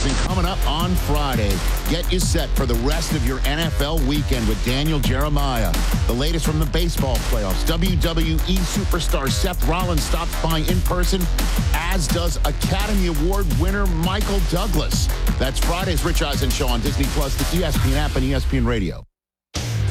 season coming up on Friday. Get you set for the rest of your NFL weekend with Daniel Jeremiah. The latest from the baseball playoffs. WWE superstar Seth Rollins stops by in person, as does Academy Award winner Michael Douglas. That's Friday's Rich Eisen Show on Disney Plus, the ESPN app, and ESPN Radio.